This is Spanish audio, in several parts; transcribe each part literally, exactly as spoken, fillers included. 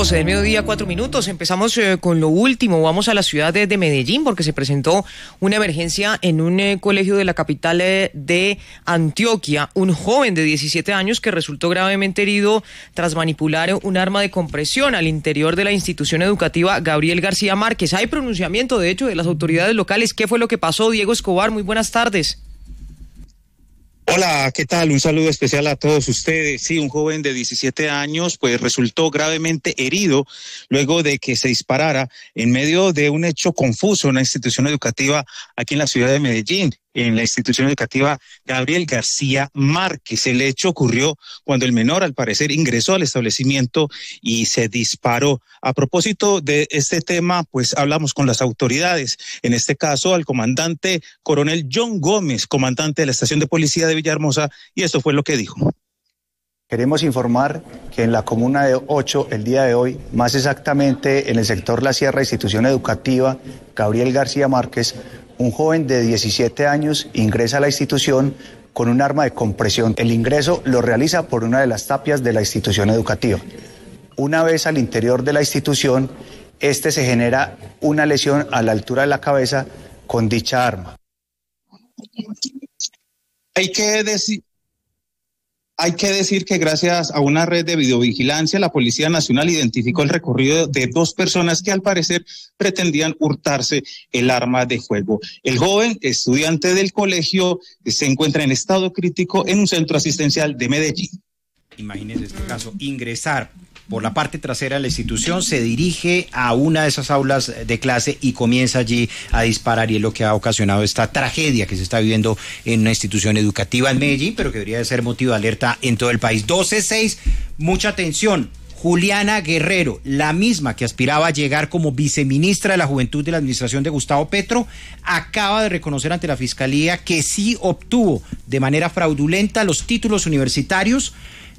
doce del mediodía, cuatro minutos. Empezamos eh, con lo último. Vamos a la ciudad de, de Medellín porque se presentó una emergencia en un eh, colegio de la capital eh, de Antioquia. Un joven de diecisiete años que resultó gravemente herido tras manipular un arma de compresión al interior de la institución educativa Gabriel García Márquez. Hay pronunciamiento, de hecho, de las autoridades locales. ¿Qué fue lo que pasó? Diego Escobar, muy buenas tardes. Hola, ¿qué tal? Un saludo especial a todos ustedes. Sí, un joven de diecisiete años pues resultó gravemente herido luego de que se disparara en medio de un hecho confuso en una institución educativa aquí en la ciudad de Medellín, en la institución educativa Gabriel García Márquez. El hecho ocurrió cuando el menor, al parecer, ingresó al establecimiento y se disparó. A propósito de este tema, pues hablamos con las autoridades, en este caso al comandante coronel John Gómez, comandante de la estación de policía de Villahermosa, y esto fue lo que dijo. Queremos informar que en la comuna de Ocho, el día de hoy, más exactamente en el sector La Sierra, institución educativa Gabriel García Márquez, un joven de diecisiete años ingresa a la institución con un arma de compresión. El ingreso lo realiza por una de las tapias de la institución educativa. Una vez al interior de la institución, este se genera una lesión a la altura de la cabeza con dicha arma. Hay que decir... Hay que decir que gracias a una red de videovigilancia, la Policía Nacional identificó el recorrido de dos personas que al parecer pretendían hurtarse el arma de fuego. El joven, estudiante del colegio, se encuentra en estado crítico en un centro asistencial de Medellín. Imagínense este caso, ingresar por la parte trasera de la institución, se dirige a una de esas aulas de clase y comienza allí a disparar, y es lo que ha ocasionado esta tragedia que se está viviendo en una institución educativa en Medellín, pero que debería de ser motivo de alerta en todo el país. doce seis, mucha atención. Juliana Guerrero, la misma que aspiraba a llegar como viceministra de la Juventud de la administración de Gustavo Petro, acaba de reconocer ante la Fiscalía que sí obtuvo de manera fraudulenta los títulos universitarios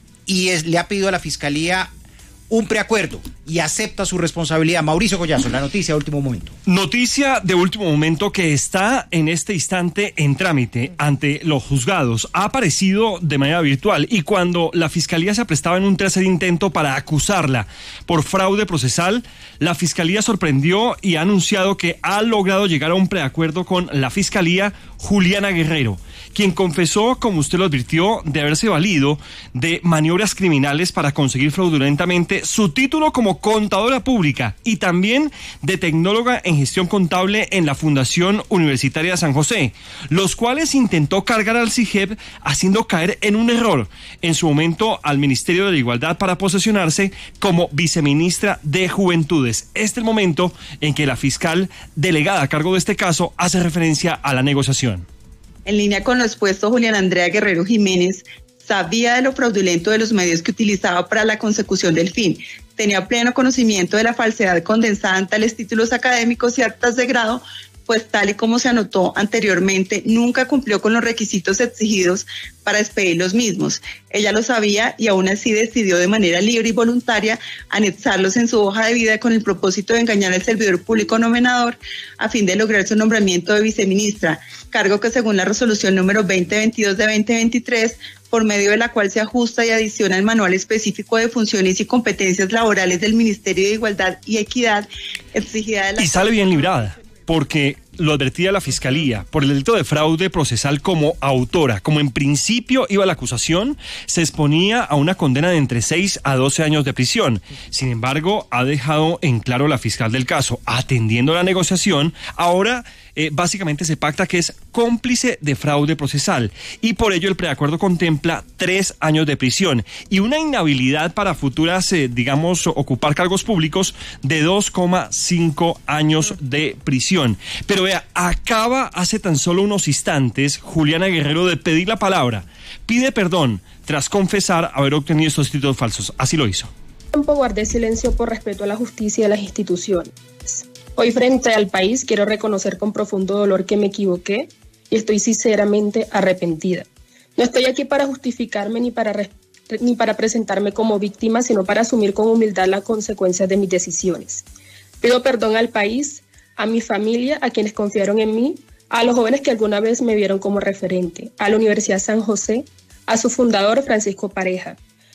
y es, le ha pedido a la Fiscalía un preacuerdo y acepta su responsabilidad. Mauricio Collazo, la noticia de último momento. Noticia de último momento que está en este instante en trámite ante los juzgados. Ha aparecido de manera virtual y cuando la Fiscalía se aprestaba en un tercer intento para acusarla por fraude procesal, la Fiscalía sorprendió y ha anunciado que ha logrado llegar a un preacuerdo con la Fiscalía Juliana Guerrero, quien confesó, como usted lo advirtió, de haberse valido de maniobras criminales para conseguir fraudulentamente su título como contadora pública y también de tecnóloga en gestión contable en la Fundación Universitaria de San José, los cuales intentó cargar al SIGEP haciendo caer en un error en su momento al Ministerio de la Igualdad para posesionarse como viceministra de Juventudes. Este es el momento en que la fiscal delegada a cargo de este caso hace referencia a la negociación. En línea con lo expuesto, Julián Andrea Guerrero Jiménez sabía de lo fraudulento de los medios que utilizaba para la consecución del fin. Tenía pleno conocimiento de la falsedad condensada en tales títulos académicos y actas de grado, pues tal y como se anotó anteriormente, nunca cumplió con los requisitos exigidos para expedir los mismos. Ella lo sabía y aún así decidió de manera libre y voluntaria anexarlos en su hoja de vida con el propósito de engañar al servidor público nominador a fin de lograr su nombramiento de viceministra, cargo que según la resolución número veinte veintidós de veinte veintitrés, por medio de la cual se ajusta y adiciona el manual específico de funciones y competencias laborales del Ministerio de Igualdad y Equidad, exigida de la... Y sale bien librada, porque lo advertía la Fiscalía por el delito de fraude procesal como autora. Como en principio iba la acusación, se exponía a una condena de entre seis a doce años de prisión. Sin embargo, ha dejado en claro la fiscal del caso, atendiendo la negociación, ahora eh, básicamente se pacta que es cómplice de fraude procesal y por ello el preacuerdo contempla tres años de prisión y una inhabilidad para futuras, eh, digamos, ocupar cargos públicos de dos coma cinco años de prisión. Pero vea, acaba hace tan solo unos instantes Juliana Guerrero de pedir la palabra. Pide perdón tras confesar haber obtenido estos títulos falsos. Así lo hizo. Tiempo guardé silencio por respeto a la justicia y a las instituciones. Hoy frente al país quiero reconocer con profundo dolor que me equivoqué y estoy sinceramente arrepentida. No estoy aquí para justificarme ni para, re- ni para presentarme como víctima, sino para asumir con humildad las consecuencias de mis decisiones. Pido perdón al país, a mi familia, a quienes confiaron en mí, a los jóvenes que alguna vez me vieron como referente, a la Universidad San José, a su fundador Francisco Pareja.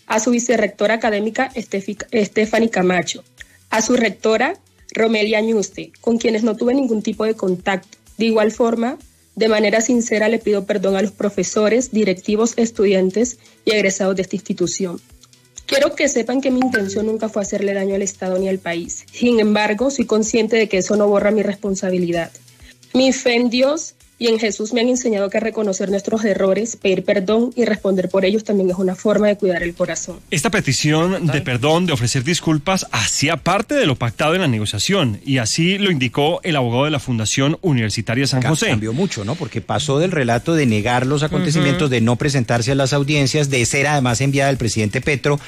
a su vicerrectora académica Stephanie Camacho, a su rectora Romelia Ñuste, con quienes no tuve ningún tipo de contacto. De igual forma, de manera sincera le pido perdón a los profesores, directivos, estudiantes y egresados de esta institución. Quiero que sepan que mi intención nunca fue hacerle daño al Estado ni al país. Sin embargo, soy consciente de que eso no borra mi responsabilidad. Mi fe en Dios y en Jesús me han enseñado que reconocer nuestros errores, pedir perdón y responder por ellos también es una forma de cuidar el corazón. Esta petición de perdón, de ofrecer disculpas, hacía parte de lo pactado en la negociación, y así lo indicó el abogado de la Fundación Universitaria San José. Cambió mucho, ¿no? Porque pasó del relato de negar los acontecimientos, uh-huh. de no presentarse a las audiencias, de ser además enviada del presidente Petro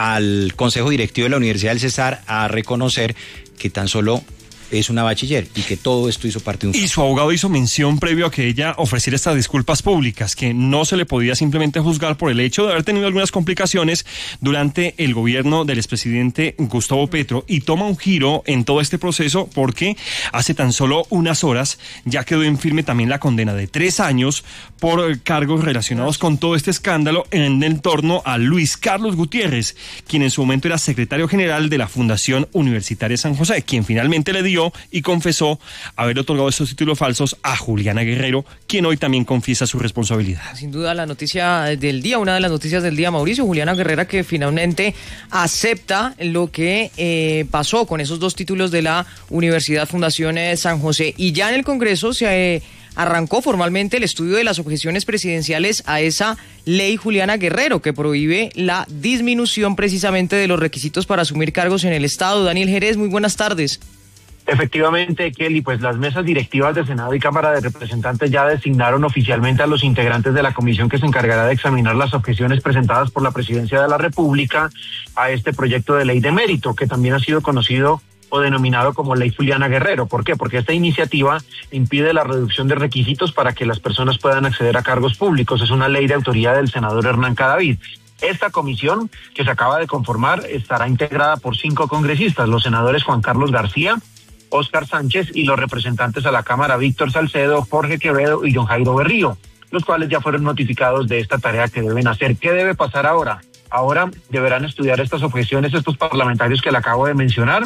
al Consejo Directivo de la Universidad del Cesar a reconocer que tan solo es una bachiller y que todo esto hizo parte de un... Y su abogado hizo mención previo a que ella ofreciera estas disculpas públicas, que no se le podía simplemente juzgar por el hecho de haber tenido algunas complicaciones durante el gobierno del expresidente Gustavo Petro, y toma un giro en todo este proceso porque hace tan solo unas horas ya quedó en firme también la condena de tres años por cargos relacionados con todo este escándalo en el torno a Luis Carlos Gutiérrez, quien en su momento era secretario general de la Fundación Universitaria San José, quien finalmente le dio y confesó haber otorgado estos títulos falsos a Juliana Guerrero, quien hoy también confiesa su responsabilidad. Sin duda la noticia del día, una de las noticias del día, Mauricio, Juliana Guerrero, que finalmente acepta lo que eh, pasó con esos dos títulos de la Universidad Fundación San José. Y ya en el Congreso se eh, arrancó formalmente el estudio de las objeciones presidenciales a esa ley Juliana Guerrero, que prohíbe la disminución precisamente de los requisitos para asumir cargos en el Estado. Daniel Jerez, muy buenas tardes. Efectivamente, Kelly, pues las mesas directivas de Senado y Cámara de Representantes ya designaron oficialmente a los integrantes de la comisión que se encargará de examinar las objeciones presentadas por la Presidencia de la República a este proyecto de ley de mérito, que también ha sido conocido o denominado como ley Juliana Guerrero. ¿Por qué? Porque esta iniciativa impide la reducción de requisitos para que las personas puedan acceder a cargos públicos. Es una ley de autoría del senador Hernán Cadavid. Esta comisión, que se acaba de conformar, estará integrada por cinco congresistas, los senadores Juan Carlos García, Óscar Sánchez, y los representantes a la Cámara Víctor Salcedo, Jorge Quevedo y John Jairo Berrío, los cuales ya fueron notificados de esta tarea que deben hacer. ¿Qué debe pasar ahora? Ahora deberán estudiar estas objeciones estos parlamentarios que le acabo de mencionar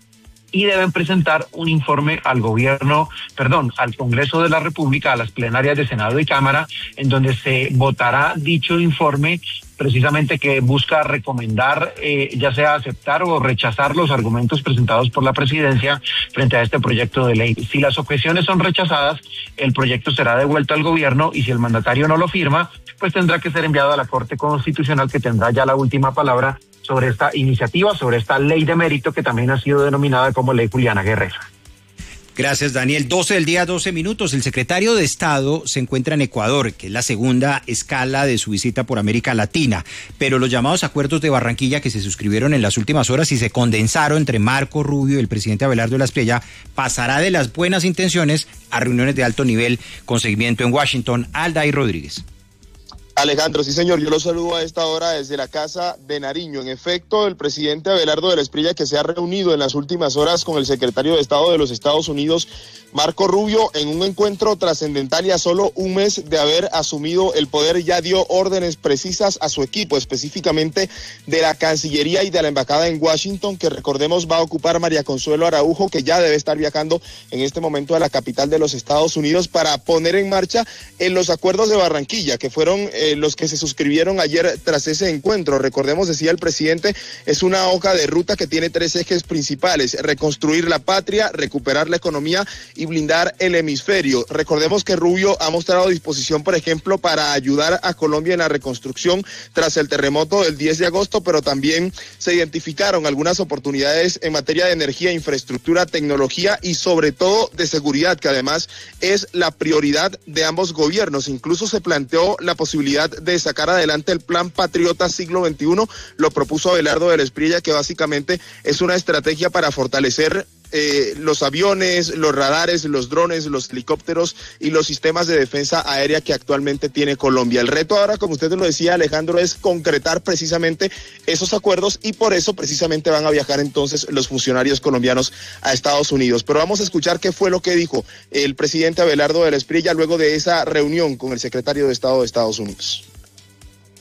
y deben presentar un informe al gobierno, perdón, al Congreso de la República, a las plenarias de Senado y Cámara, en donde se votará dicho informe, precisamente que busca recomendar, eh, ya sea aceptar o rechazar los argumentos presentados por la presidencia frente a este proyecto de ley. Si las objeciones son rechazadas, el proyecto será devuelto al gobierno, y si el mandatario no lo firma, pues tendrá que ser enviado a la Corte Constitucional, que tendrá ya la última palabra sobre esta iniciativa, sobre esta ley de mérito que también ha sido denominada como ley Juliana Guerrero. Gracias, Daniel. doce del día, doce minutos. El secretario de Estado se encuentra en Ecuador, que es la segunda escala de su visita por América Latina, pero los llamados acuerdos de Barranquilla que se suscribieron en las últimas horas y se condensaron entre Marco Rubio y el presidente Abelardo de la Espriella pasará de las buenas intenciones a reuniones de alto nivel con seguimiento en Washington. Aldair Rodríguez. Alejandro, sí señor, yo lo saludo a esta hora desde la Casa de Nariño. En efecto, el presidente Abelardo de la Espriella, que se ha reunido en las últimas horas con el secretario de Estado de los Estados Unidos, Marco Rubio, en un encuentro trascendental y a solo un mes de haber asumido el poder, ya dio órdenes precisas a su equipo, específicamente de la Cancillería y de la Embajada en Washington, que recordemos va a ocupar María Consuelo Araujo, que ya debe estar viajando en este momento a la capital de los Estados Unidos para poner en marcha en los acuerdos de Barranquilla, que fueron eh, los que se suscribieron ayer tras ese encuentro. Recordemos, decía el presidente, es una hoja de ruta que tiene tres ejes principales: reconstruir la patria, recuperar la economía y blindar el hemisferio. Recordemos que Rubio ha mostrado disposición, por ejemplo, para ayudar a Colombia en la reconstrucción tras el terremoto del diez de agosto, pero también se identificaron algunas oportunidades en materia de energía, infraestructura, tecnología y sobre todo de seguridad, que además es la prioridad de ambos gobiernos. Incluso se planteó la posibilidad de sacar adelante el Plan Patriota Siglo veintiuno, lo propuso Abelardo de la Espriella, que básicamente es una estrategia para fortalecer Eh, los aviones, los radares, los drones, los helicópteros y los sistemas de defensa aérea que actualmente tiene Colombia. El reto ahora, como usted lo decía, Alejandro, es concretar precisamente esos acuerdos, y por eso precisamente van a viajar entonces los funcionarios colombianos a Estados Unidos. Pero vamos a escuchar qué fue lo que dijo el presidente Abelardo de la Espriella luego de esa reunión con el secretario de Estado de Estados Unidos.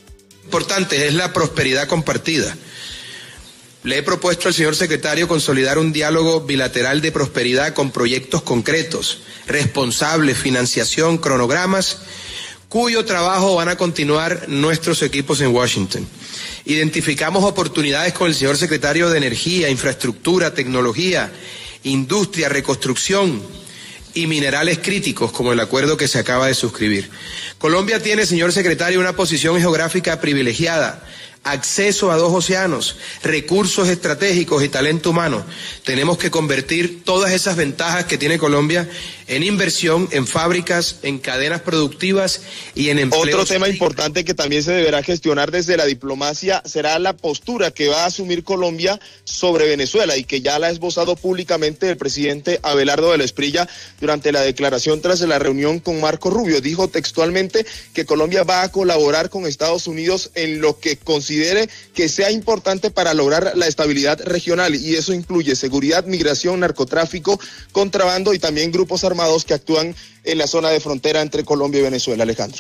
Importante es la prosperidad compartida. Le he propuesto al señor secretario consolidar un diálogo bilateral de prosperidad con proyectos concretos, responsables, financiación, cronogramas, cuyo trabajo van a continuar nuestros equipos en Washington. Identificamos oportunidades con el señor secretario de Energía, Infraestructura, Tecnología, Industria, Reconstrucción y Minerales Críticos, como el acuerdo que se acaba de suscribir. Colombia tiene, señor secretario, una posición geográfica privilegiada, acceso a dos océanos, recursos estratégicos y talento humano. Tenemos que convertir todas esas ventajas que tiene Colombia en inversión, en fábricas, en cadenas productivas y en empleos. Otro tema importante que también se deberá gestionar desde la diplomacia será la postura que va a asumir Colombia sobre Venezuela y que ya la ha esbozado públicamente el presidente Abelardo de la Esprilla durante la declaración tras la reunión con Marco Rubio. Dijo textualmente que Colombia va a colaborar con Estados Unidos en lo que considere que sea importante para lograr la estabilidad regional, y eso incluye seguridad, migración, narcotráfico, contrabando y también grupos armados que actúan en la zona de frontera entre Colombia y Venezuela. Alejandro.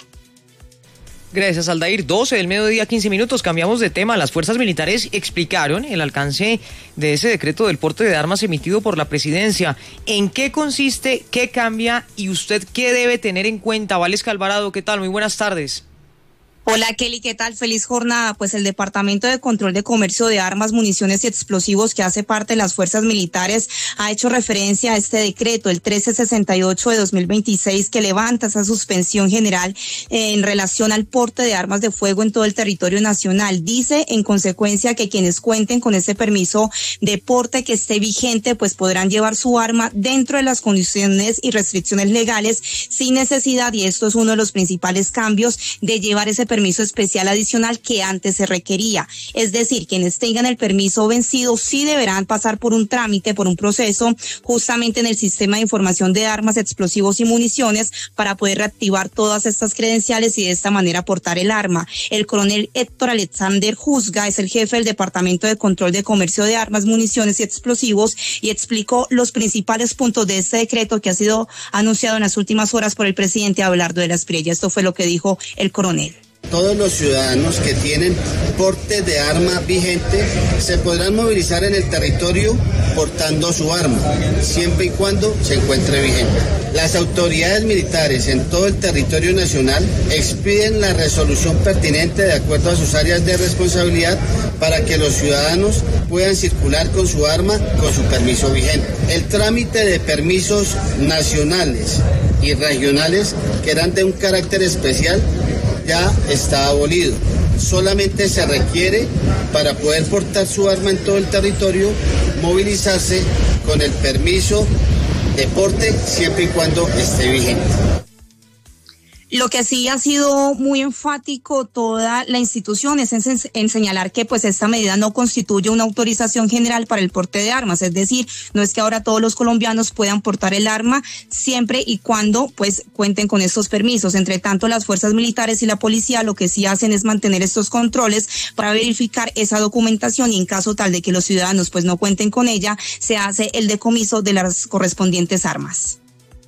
Gracias, Aldair. doce del mediodía, quince minutos. Cambiamos de tema. Las fuerzas militares explicaron el alcance de ese decreto del porte de armas emitido por la presidencia. ¿En qué consiste? ¿Qué cambia? ¿Y usted qué debe tener en cuenta? Valesca Alvarado, ¿qué tal? Muy buenas tardes. Hola Kelly, ¿qué tal? Feliz jornada. Pues el Departamento de Control de Comercio de Armas, Municiones y Explosivos, que hace parte de las fuerzas militares, ha hecho referencia a este decreto, el trece sesenta y ocho de dos mil veintiséis, que levanta esa suspensión general en relación al porte de armas de fuego en todo el territorio nacional. Dice, en consecuencia, que quienes cuenten con ese permiso de porte que esté vigente, pues podrán llevar su arma dentro de las condiciones y restricciones legales sin necesidad, y esto es uno de los principales cambios, de llevar ese permiso permiso especial adicional que antes se requería. Es decir, quienes tengan el permiso vencido sí deberán pasar por un trámite, por un proceso, justamente en el sistema de información de armas, explosivos y municiones, para poder reactivar todas estas credenciales y de esta manera portar el arma. El coronel Héctor Alexander Juzga es el jefe del Departamento de Control de Comercio de Armas, Municiones y Explosivos, y explicó los principales puntos de este decreto que ha sido anunciado en las últimas horas por el presidente Abelardo de la Espriella. Esto fue lo que dijo el coronel. Todos los ciudadanos que tienen porte de arma vigente se podrán movilizar en el territorio portando su arma, siempre y cuando se encuentre vigente. Las autoridades militares en todo el territorio nacional expiden la resolución pertinente de acuerdo a sus áreas de responsabilidad para que los ciudadanos puedan circular con su arma con su permiso vigente. El trámite de permisos nacionales y regionales, que eran de un carácter especial, ya está abolido. Solamente se requiere, para poder portar su arma en todo el territorio, movilizarse con el permiso de porte siempre y cuando esté vigente. Lo que sí ha sido muy enfático toda la institución es en, en señalar que pues esta medida no constituye una autorización general para el porte de armas, es decir, no es que ahora todos los colombianos puedan portar el arma siempre y cuando pues cuenten con estos permisos. Entre tanto, las fuerzas militares y la policía lo que sí hacen es mantener estos controles para verificar esa documentación, y en caso tal de que los ciudadanos pues no cuenten con ella, se hace el decomiso de las correspondientes armas.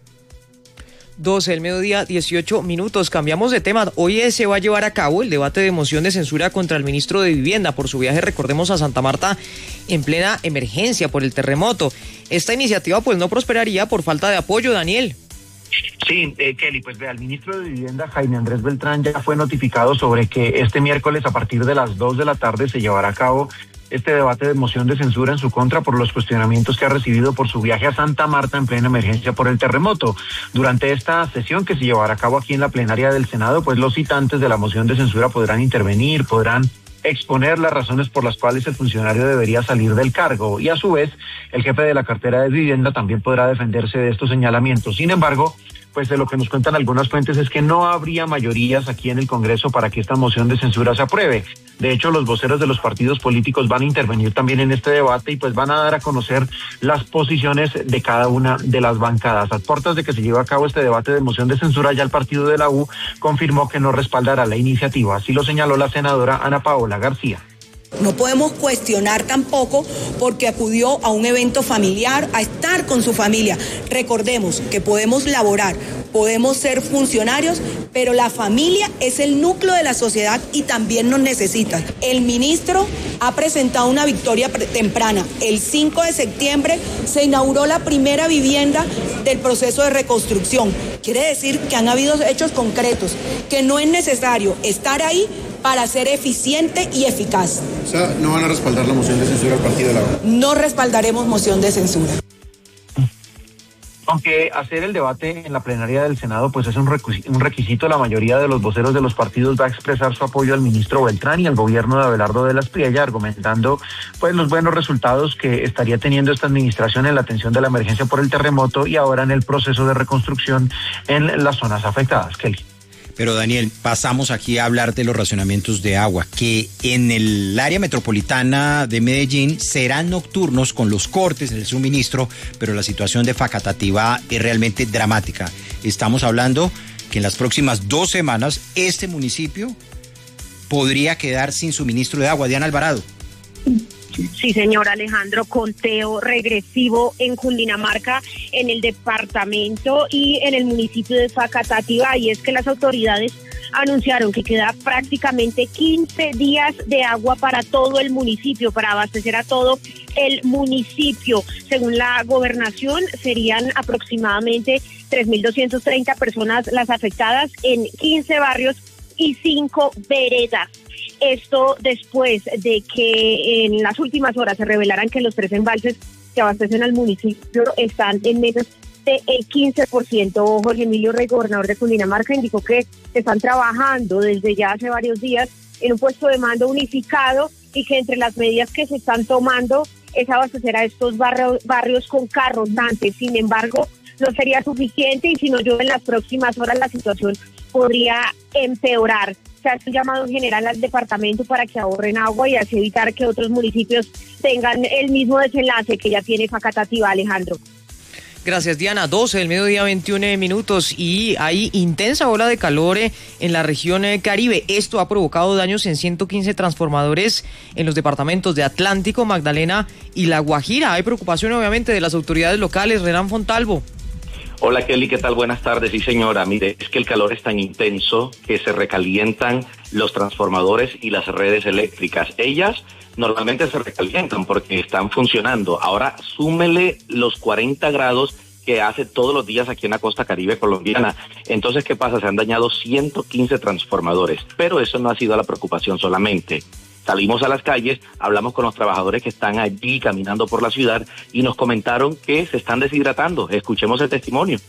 doce del mediodía, dieciocho minutos. Cambiamos de tema. Hoy se va a llevar a cabo el debate de moción de censura contra el ministro de Vivienda por su viaje, recordemos, a Santa Marta en plena emergencia por el terremoto. Esta iniciativa pues no prosperaría por falta de apoyo, Daniel. Sí, eh, Kelly, pues vea, el ministro de Vivienda, Jaime Andrés Beltrán, ya fue notificado sobre que este miércoles a partir de las dos de la tarde se llevará a cabo este debate de moción de censura en su contra por los cuestionamientos que ha recibido por su viaje a Santa Marta en plena emergencia por el terremoto. Durante esta sesión que se llevará a cabo aquí en la plenaria del Senado, pues los citantes de la moción de censura podrán intervenir, podrán exponer las razones por las cuales el funcionario debería salir del cargo, y a su vez el jefe de la cartera de Vivienda también podrá defenderse de estos señalamientos. Sin embargo, pues de lo que nos cuentan algunas fuentes es que no habría mayorías aquí en el Congreso para que esta moción de censura se apruebe. De hecho, los voceros de los partidos políticos van a intervenir también en este debate y pues van a dar a conocer las posiciones de cada una de las bancadas. A puertas de que se lleve a cabo este debate de moción de censura, ya el partido de la U confirmó que no respaldará la iniciativa. Así lo señaló la senadora Ana Paola García. No podemos cuestionar tampoco porque acudió a un evento familiar, a estar con su familia. Recordemos que podemos laborar, podemos ser funcionarios, pero la familia es el núcleo de la sociedad y también nos necesita. El ministro ha presentado una victoria temprana. El cinco de septiembre se inauguró la primera vivienda del proceso de reconstrucción. Quiere decir que han habido hechos concretos, que no es necesario estar ahí para ser eficiente y eficaz. O sea, ¿no van a respaldar la moción de censura al partido de la U? No respaldaremos moción de censura. Aunque hacer el debate en la plenaria del Senado pues es un requisito, un requisito, la mayoría de los voceros de los partidos va a expresar su apoyo al ministro Beltrán y al gobierno de Abelardo de la Espriella, argumentando pues los buenos resultados que estaría teniendo esta administración en la atención de la emergencia por el terremoto y ahora en el proceso de reconstrucción en las zonas afectadas. Kelly. Pero Daniel, pasamos aquí a hablar de los racionamientos de agua, que en el área metropolitana de Medellín serán nocturnos con los cortes en el suministro, pero la situación de Facatativá es realmente dramática. Estamos hablando que en las próximas dos semanas este municipio podría quedar sin suministro de agua. Diana Alvarado. Sí, señor Alejandro, conteo regresivo en Cundinamarca, en el departamento y en el municipio de Facatativá, y es que las autoridades anunciaron que queda prácticamente quince días de agua para todo el municipio, para abastecer a todo el municipio. Según la gobernación, serían aproximadamente tres mil doscientas treinta personas las afectadas en quince barrios y cinco veredas. Esto después de que en las últimas horas se revelaran que los tres embalses que abastecen al municipio están en menos del quince por ciento. Jorge Emilio Rey, gobernador de Cundinamarca, indicó que están trabajando desde ya hace varios días en un puesto de mando unificado y que entre las medidas que se están tomando es abastecer a estos barrios, barrios con carros dantes. Sin embargo, no sería suficiente y si no llueve en las próximas horas la situación podría empeorar. Se hace un llamado general al departamento para que ahorren agua y así evitar que otros municipios tengan el mismo desenlace que ya tiene Facatativá, Alejandro. Gracias, Diana. doce del mediodía, veintiún minutos, y hay intensa ola de calor en la región Caribe. Esto ha provocado daños en ciento quince transformadores en los departamentos de Atlántico, Magdalena y La Guajira. Hay preocupación, obviamente, de las autoridades locales. Renan Fontalvo. Hola Kelly, ¿qué tal? Buenas tardes. Sí señora, mire, es que el calor es tan intenso que se recalientan los transformadores y las redes eléctricas. Ellas normalmente se recalientan porque están funcionando. Ahora súmele los cuarenta grados que hace todos los días aquí en la costa caribe colombiana. Entonces, ¿qué pasa? Se han dañado ciento quince transformadores, pero eso no ha sido la preocupación solamente. Salimos a las calles, hablamos con los trabajadores que están allí caminando por la ciudad y nos comentaron que se están deshidratando. Escuchemos el testimonio.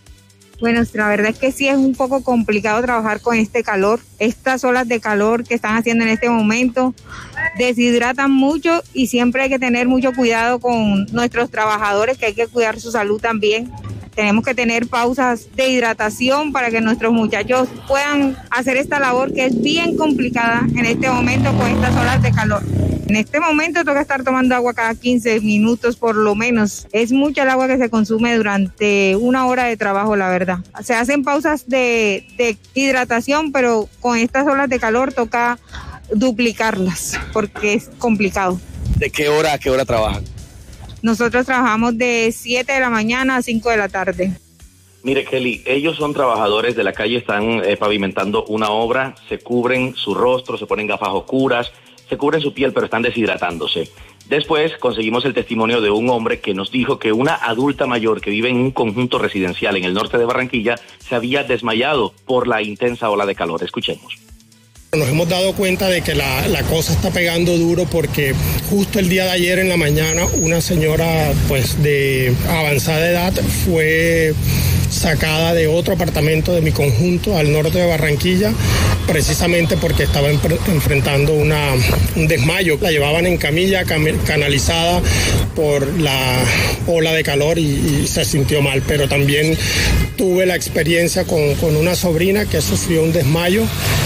Bueno, la verdad es que sí es un poco complicado trabajar con este calor. Estas olas de calor que están haciendo en este momento deshidratan mucho y siempre hay que tener mucho cuidado con nuestros trabajadores, que hay que cuidar su salud también. Tenemos que tener pausas de hidratación para que nuestros muchachos puedan hacer esta labor que es bien complicada en este momento con estas olas de calor. En este momento toca estar tomando agua cada quince minutos por lo menos. Es mucha el agua que se consume durante una hora de trabajo, la verdad. Se hacen pausas de, de hidratación, pero con estas olas de calor toca duplicarlas porque es complicado. ¿De qué hora a qué hora trabajan? Nosotros trabajamos de siete de la mañana a cinco de la tarde. Mire, Kelly, ellos son trabajadores de la calle, están eh, pavimentando una obra, se cubren su rostro, se ponen gafas oscuras, se cubren su piel, pero están deshidratándose. Después conseguimos el testimonio de un hombre que nos dijo que una adulta mayor que vive en un conjunto residencial en el norte de Barranquilla se había desmayado por la intensa ola de calor. Escuchemos. Nos hemos dado cuenta de que la, la cosa está pegando duro porque justo el día de ayer en la mañana una señora pues de avanzada edad fue sacada de otro apartamento de mi conjunto al norte de Barranquilla precisamente porque estaba enfrentando una, un desmayo. La llevaban en camilla canalizada por la ola de calor y, y se sintió mal, pero también tuve la experiencia con, con una sobrina que sufrió un desmayo.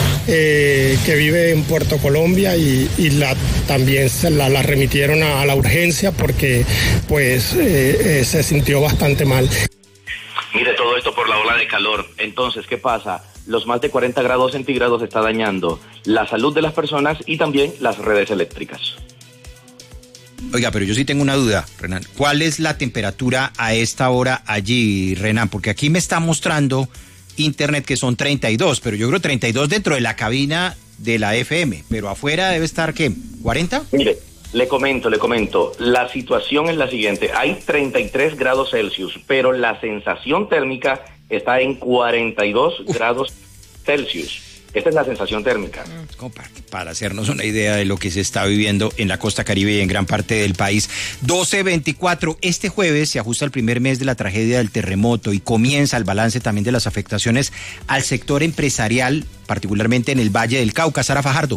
Eh, que vive en Puerto Colombia y, y la, también se la, la remitieron a, a la urgencia porque pues eh, eh, se sintió bastante mal. Mire, todo esto por la ola de calor. Entonces, ¿qué pasa? los más de cuarenta grados centígrados está dañando la salud de las personas y también las redes eléctricas. Oiga, pero yo sí tengo una duda, Renan. ¿Cuál es la temperatura a esta hora allí, Renan? Porque aquí me está mostrando internet que son treinta y dos, pero yo creo treinta y dos dentro de la cabina de la F M, pero afuera debe estar, ¿qué? ¿cuarenta? Mire, le comento, le comento. La situación es la siguiente. Hay treinta y tres grados Celsius, pero la sensación térmica está en cuarenta y dos Uf. grados Celsius. Esta es la sensación térmica. Para, para hacernos una idea de lo que se está viviendo en la costa caribe y en gran parte del país. doce veinticuatro, este jueves se ajusta el primer mes de la tragedia del terremoto y comienza el balance también de las afectaciones al sector empresarial, particularmente en el Valle del Cauca. Sara Fajardo.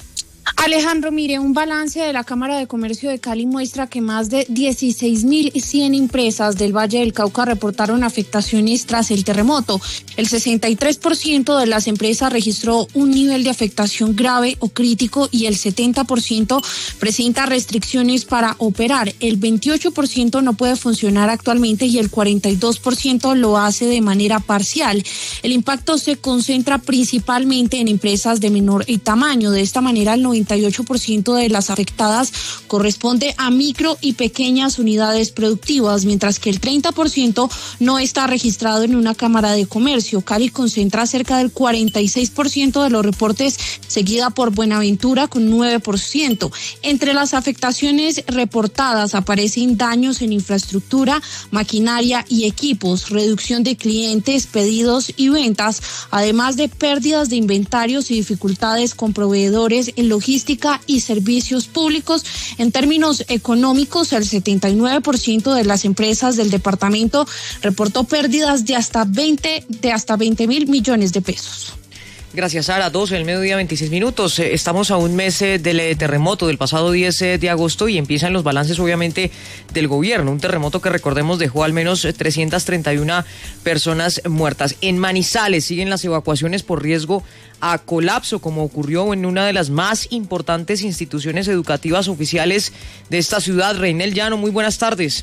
Alejandro, mire, un balance de la Cámara de Comercio de Cali muestra que más de dieciséis mil cien empresas del Valle del Cauca reportaron afectaciones tras el terremoto. El sesenta y tres por ciento de las empresas registró un nivel de afectación grave o crítico y el setenta por ciento presenta restricciones para operar. El veintiocho por ciento no puede funcionar actualmente y el cuarenta y dos por ciento lo hace de manera parcial. El impacto se concentra principalmente en empresas de menor tamaño. De esta manera, el noventa y ocho por ciento de las afectadas corresponde a micro y pequeñas unidades productivas, mientras que el treinta por ciento no está registrado en una cámara de comercio. Cali concentra cerca del cuarenta y seis por ciento de los reportes, seguida por Buenaventura con nueve por ciento. Entre las afectaciones reportadas aparecen daños en infraestructura, maquinaria y equipos, reducción de clientes, pedidos y ventas, además de pérdidas de inventarios y dificultades con proveedores en logística y servicios públicos. En términos económicos, el setenta y nueve por ciento de las empresas del departamento reportó pérdidas de hasta veinte de hasta veinte mil millones de pesos. Gracias, Sara. doce del mediodía, veintiséis minutos. Estamos a un mes del terremoto del pasado diez de agosto y empiezan los balances, obviamente, del gobierno. Un terremoto que, recordemos, dejó al menos trescientas treinta y una personas muertas. En Manizales siguen las evacuaciones por riesgo a colapso, como ocurrió en una de las más importantes instituciones educativas oficiales de esta ciudad. Reinel Llano, muy buenas tardes.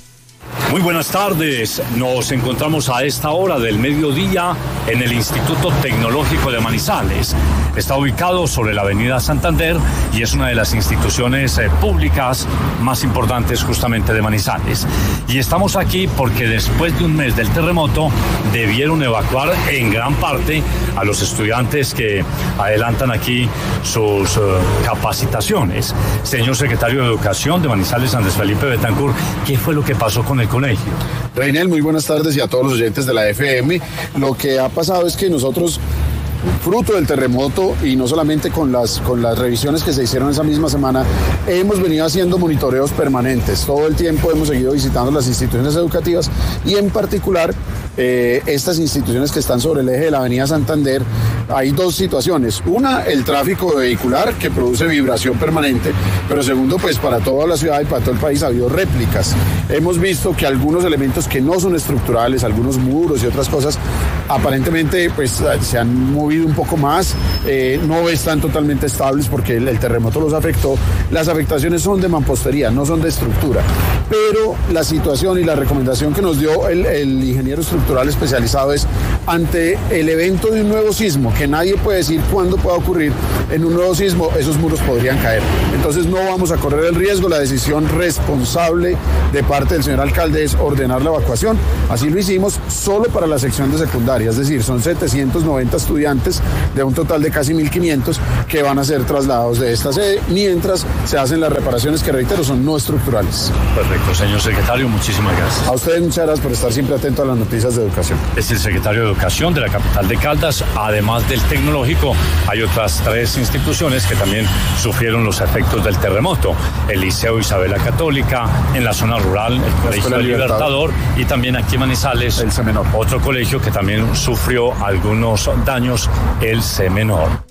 Muy buenas tardes, nos encontramos a esta hora del mediodía en el Instituto Tecnológico de Manizales. Está ubicado sobre la avenida Santander y es una de las instituciones eh, públicas más importantes justamente de Manizales. Y estamos aquí porque después de un mes del terremoto debieron evacuar en gran parte a los estudiantes que adelantan aquí sus uh, capacitaciones. Señor secretario de Educación de Manizales, Andrés Felipe Betancur, ¿qué fue lo que pasó con el colegio? Reinel, muy buenas tardes y a todos los oyentes de la F M. Lo que ha pasado es que nosotros, fruto del terremoto y no solamente con las, con las revisiones que se hicieron esa misma semana, hemos venido haciendo monitoreos permanentes. Todo el tiempo hemos seguido visitando las instituciones educativas y en particular eh, estas instituciones que están sobre el eje de la avenida Santander. Hay dos situaciones. Una, el tráfico vehicular que produce vibración permanente, pero segundo, pues para toda la ciudad y para todo el país ha habido réplicas. Hemos visto que algunos elementos que no son estructurales, algunos muros y otras cosas, aparentemente pues se han movido un poco más, eh, no están totalmente estables porque el, el terremoto los afectó. Las afectaciones son de mampostería, no son de estructura, pero la situación y la recomendación que nos dio el, el ingeniero estructural especializado es, ante el evento de un nuevo sismo, que nadie puede decir cuándo pueda ocurrir, en un nuevo sismo esos muros podrían caer. Entonces no vamos a correr el riesgo. La decisión responsable de parte del señor alcalde es ordenar la evacuación. Así lo hicimos solo para la sección de secundaria, es decir, son setecientos noventa estudiantes de un total de casi mil quinientos que van a ser trasladados de esta sede mientras se hacen las reparaciones que, reitero, son no estructurales. Perfecto, señor secretario, muchísimas gracias. A ustedes muchas gracias por estar siempre atento a las noticias de educación. Es el secretario de Educación de la capital de Caldas. Además del tecnológico, hay otras tres instituciones que también sufrieron los efectos del terremoto. El Liceo Isabela Católica, en la zona rural, el Colegio del Libertador, y también aquí en Manizales, el C Menor. Otro colegio que también sufrió algunos daños, el C Menor.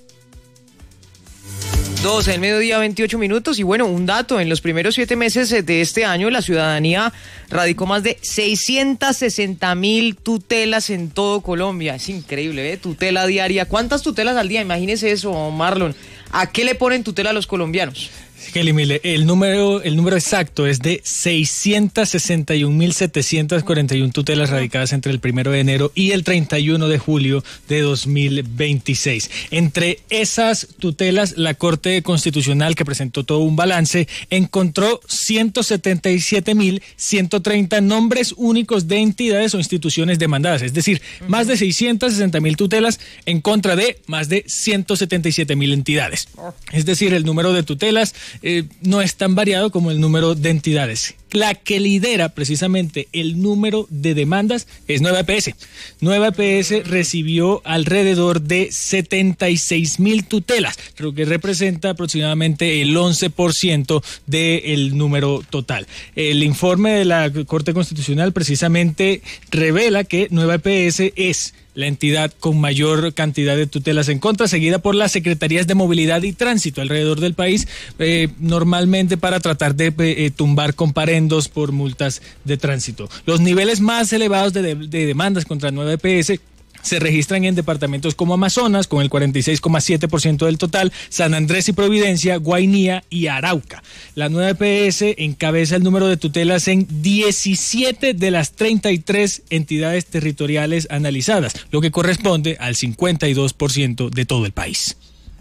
doce del mediodía, veintiocho minutos. Y bueno, un dato, en los primeros siete meses de este año la ciudadanía radicó más de seiscientas sesenta mil tutelas en todo Colombia. Es increíble, ¿eh? Tutela diaria. ¿Cuántas tutelas al día? Imagínese eso, Marlon. ¿A qué le ponen tutela a los colombianos? Kelly, mire, el número, el número exacto es de seiscientas sesenta y un mil setecientas cuarenta y una tutelas radicadas entre el primero de enero y el treinta y uno de julio de dos mil veintiséis. Entre esas tutelas, la Corte Constitucional, que presentó todo un balance, encontró ciento setenta y siete mil ciento treinta nombres únicos de entidades o instituciones demandadas, es decir, uh-huh. más de seiscientas sesenta mil tutelas en contra de más de ciento setenta y siete mil entidades. Oh. Es decir, el número de tutelas Eh, no es tan variado como el número de entidades. La que lidera precisamente el número de demandas es Nueva E P S. Nueva E P S recibió alrededor de setenta y seis mil tutelas, lo que representa aproximadamente el once por ciento del número total. El informe de la Corte Constitucional precisamente revela que Nueva E P S es la entidad con mayor cantidad de tutelas en contra, seguida por las Secretarías de Movilidad y Tránsito alrededor del país, eh, normalmente para tratar de eh, tumbar comparendos por multas de tránsito. Los niveles más elevados de, de, de demandas contra Nueva E P S se registran en departamentos como Amazonas, con el cuarenta y seis coma siete por ciento del total, San Andrés y Providencia, Guainía y Arauca. La Nueva E P S encabeza el número de tutelas en diecisiete de las treinta y tres entidades territoriales analizadas, lo que corresponde al cincuenta y dos por ciento de todo el país.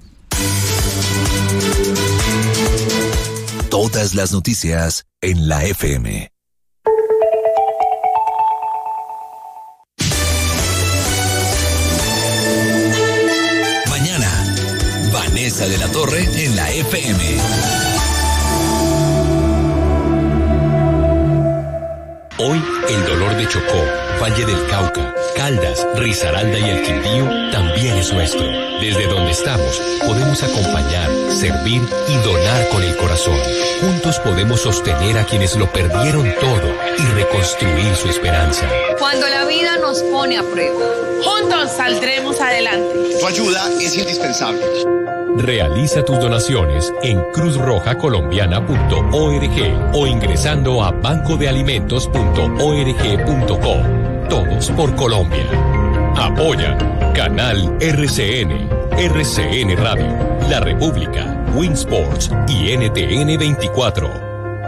Todas las noticias en la F M. Vanessa de la Torre en la F M. Hoy el dolor de Chocó, Valle del Cauca, Caldas, Risaralda y el Quindío también es nuestro. Desde donde estamos podemos acompañar, servir y donar con el corazón. Juntos podemos sostener a quienes lo perdieron todo y reconstruir su esperanza. Cuando la vida nos pone a prueba, juntos saldremos adelante. Tu ayuda es indispensable. Realiza tus donaciones en cruz roja colombiana punto org o ingresando a banco de alimentos punto org punto co. Todos por Colombia. Apoya Canal R C N, R C N Radio, La República, Winsports y N T N veinticuatro.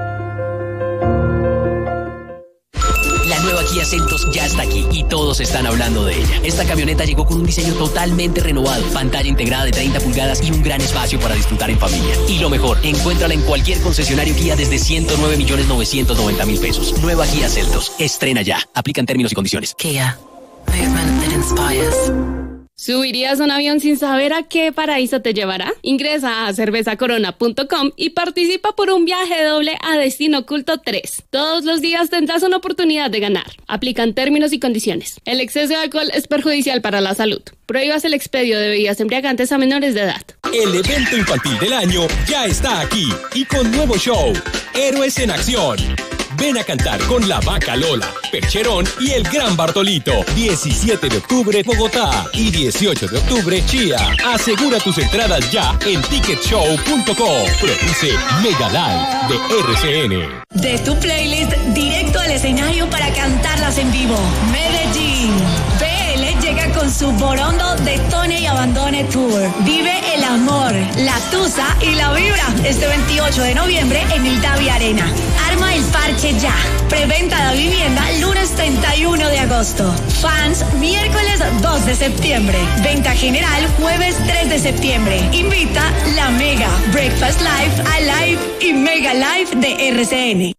Kia Seltos ya está aquí y todos están hablando de ella. Esta camioneta llegó con un diseño totalmente renovado, pantalla integrada de treinta pulgadas y un gran espacio para disfrutar en familia. Y lo mejor, encuéntrala en cualquier concesionario Kia desde ciento nueve millones novecientos noventa mil pesos. Nueva Kia Seltos. Estrena ya. Aplican términos y condiciones. Kia. Movement that inspires. ¿Subirías a un avión sin saber a qué paraíso te llevará? Ingresa a cerveza corona punto com y participa por un viaje doble a Destino Oculto tres. Todos los días tendrás una oportunidad de ganar. Aplican términos y condiciones. El exceso de alcohol es perjudicial para la salud. Prohíbas el expendio de bebidas embriagantes a menores de edad. El evento infantil del año ya está aquí y con nuevo show, Héroes en Acción. Ven a cantar con La Vaca Lola, Percherón y el Gran Bartolito. diecisiete de octubre, Bogotá. Y dieciocho de octubre, Chía. Asegura tus entradas ya en ticket show punto com. Produce Mega Live de R C N. De tu playlist directo al escenario para cantarlas en vivo. Medellín. P L llega con su Borondo Detone y Abandone Tour. Vive el amor, la tusa y la vibra este veintiocho de noviembre en el Davi Arena. Arma el parche ya. Preventa de vivienda lunes treinta y uno de agosto. Fans miércoles dos de septiembre. Venta general jueves tres de septiembre. Invita La Mega, Breakfast Live, Alive y Mega Live de R C N.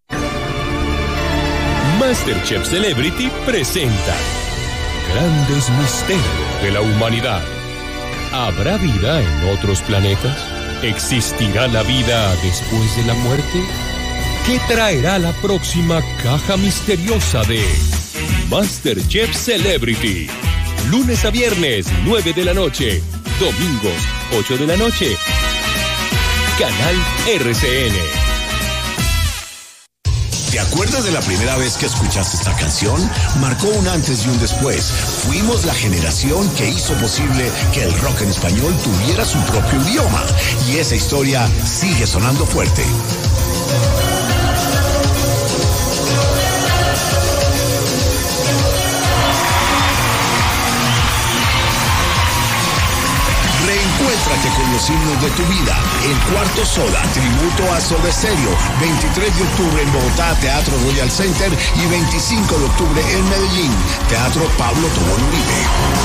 MasterChef Celebrity presenta Grandes Misterios de la Humanidad. ¿Habrá vida en otros planetas? ¿Existirá la vida después de la muerte? ¿Qué traerá la próxima caja misteriosa de MasterChef Celebrity? Lunes a viernes, nueve de la noche. Domingos, ocho de la noche. Canal R C N. ¿Te acuerdas de la primera vez que escuchaste esta canción? Marcó un antes y un después. Fuimos la generación que hizo posible que el rock en español tuviera su propio idioma. Y esa historia sigue sonando fuerte. Encuéntrate con los himnos de tu vida. El Cuarto Soda, tributo a Soda Stereo. veintitrés de octubre en Bogotá, Teatro Royal Center. Y veinticinco de octubre en Medellín, Teatro Pablo Tobón Uribe.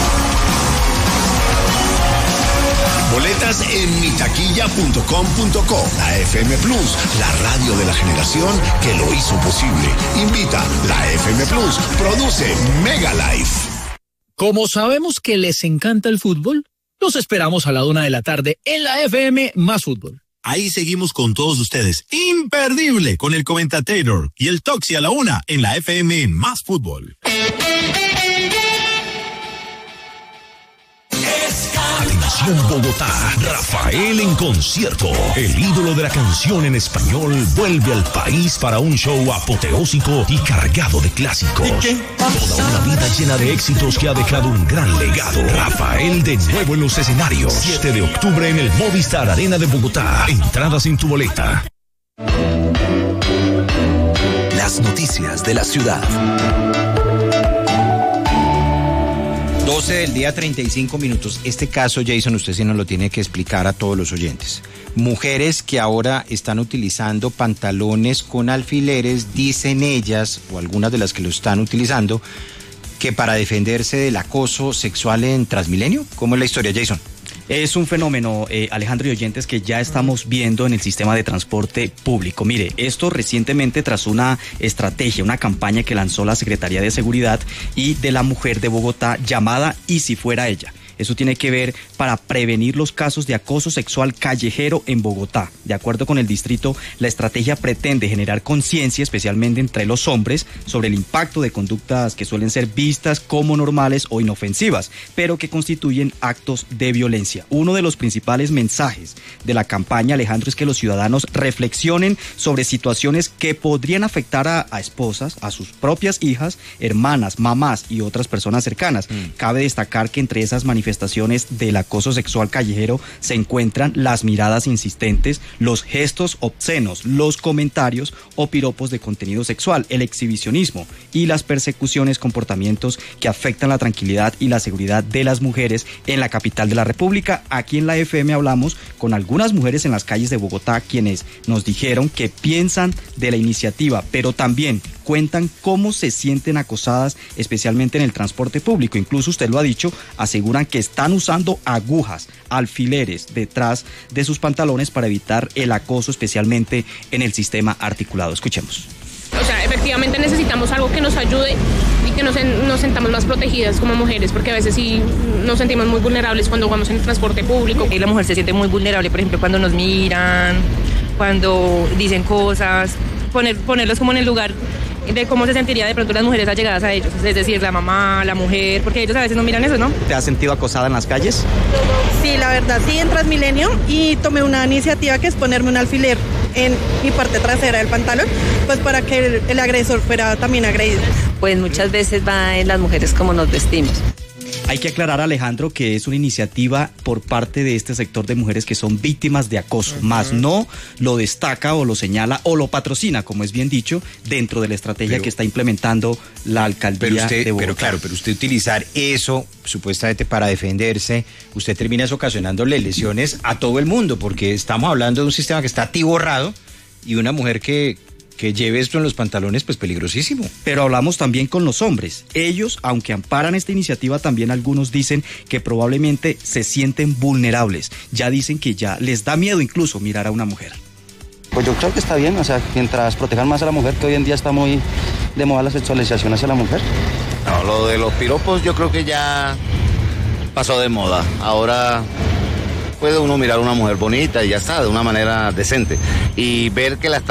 Boletas en mitaquilla punto com punto co. La F M Plus, la radio de la generación que lo hizo posible. Invita la F M Plus. Produce Mega Life. Como sabemos que les encanta el fútbol, los esperamos a la una de la tarde en la F M Más Fútbol. Ahí seguimos con todos ustedes. Imperdible con el Comentator y el Toxi a la una en la F M Más Fútbol. Atención Bogotá, Rafael en concierto. El ídolo de la canción en español vuelve al país para un show apoteósico y cargado de clásicos. Toda una vida llena de éxitos que ha dejado un gran legado. Rafael de nuevo en los escenarios. siete de octubre en el Movistar Arena de Bogotá. Entradas en tu boleta. Las noticias de la ciudad. doce del día, treinta y cinco minutos. Este caso, Jason, usted sí nos lo tiene que explicar a todos los oyentes. Mujeres que ahora están utilizando pantalones con alfileres, dicen ellas, o algunas de las que lo están utilizando, que para defenderse del acoso sexual en Transmilenio. ¿Cómo es la historia, Jason? Es un fenómeno, eh, Alejandro y oyentes, que ya estamos viendo en el sistema de transporte público. Mire, esto recientemente tras una estrategia, una campaña que lanzó la Secretaría de Seguridad y de la Mujer de Bogotá llamada Y si fuera ella. Eso tiene que ver para prevenir los casos de acoso sexual callejero en Bogotá. De acuerdo con el distrito, la estrategia pretende generar conciencia, especialmente entre los hombres, sobre el impacto de conductas que suelen ser vistas como normales o inofensivas, pero que constituyen actos de violencia. Uno de los principales mensajes de la campaña, Alejandro, es que los ciudadanos reflexionen sobre situaciones que podrían afectar a, a esposas, a sus propias hijas, hermanas, mamás y otras personas cercanas. Mm. Cabe destacar que entre esas manifestaciones manifestaciones del acoso sexual callejero se encuentran las miradas insistentes, los gestos obscenos, los comentarios o piropos de contenido sexual, el exhibicionismo y las persecuciones, comportamientos que afectan la tranquilidad y la seguridad de las mujeres en la capital de la República. Aquí en la F M hablamos con algunas mujeres en las calles de Bogotá, quienes nos dijeron que piensan de la iniciativa, pero también cuentan cómo se sienten acosadas, especialmente en el transporte público. Incluso usted lo ha dicho, aseguran que están usando agujas, alfileres detrás de sus pantalones para evitar el acoso, especialmente en el sistema articulado. Escuchemos. O sea, efectivamente necesitamos algo que nos ayude y que nos, en, nos sentamos más protegidas como mujeres, porque a veces sí nos sentimos muy vulnerables cuando vamos en el transporte público. Y la mujer se siente muy vulnerable, por ejemplo, cuando nos miran, cuando dicen cosas, poner, ponerlos como en el lugar de cómo se sentiría de pronto las mujeres allegadas a ellos, es decir, la mamá, la mujer, porque ellos a veces no miran eso, ¿no? ¿Te has sentido acosada en las calles? Sí, la verdad, sí, en Transmilenio, y tomé una iniciativa que es ponerme un alfiler en mi parte trasera del pantalón, pues para que el, el agresor fuera también agredido. Pues muchas veces va en las mujeres como nos vestimos. Hay que aclarar, Alejandro, que es una iniciativa por parte de este sector de mujeres que son víctimas de acoso, uh-huh. más no lo destaca o lo señala o lo patrocina, como es bien dicho, dentro de la estrategia pero, que está implementando la alcaldía pero usted, de Bogotá. Pero claro, pero usted utilizar eso supuestamente para defenderse, usted termina ocasionándole lesiones a todo el mundo, porque estamos hablando de un sistema que está atiborrado y una mujer que... que lleve esto en los pantalones, pues peligrosísimo. Pero hablamos también con los hombres. Ellos, aunque amparan esta iniciativa, también algunos dicen que probablemente se sienten vulnerables. Ya dicen que ya les da miedo incluso mirar a una mujer. Pues yo creo que está bien, o sea, mientras protejan más a la mujer, que hoy en día está muy de moda la sexualización hacia la mujer. No, lo de los piropos yo creo que ya pasó de moda. Ahora puede uno mirar a una mujer bonita y ya está, de una manera decente. Y ver que la está